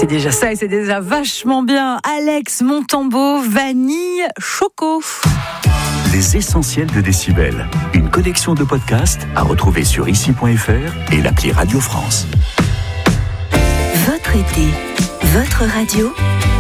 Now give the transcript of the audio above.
C'est déjà ça et c'est déjà vachement bien. Alex Montambeau, vanille, choco. Les essentiels de Décibel. Une collection de podcasts à retrouver sur ici.fr et l'appli Radio France. Votre été, votre radio,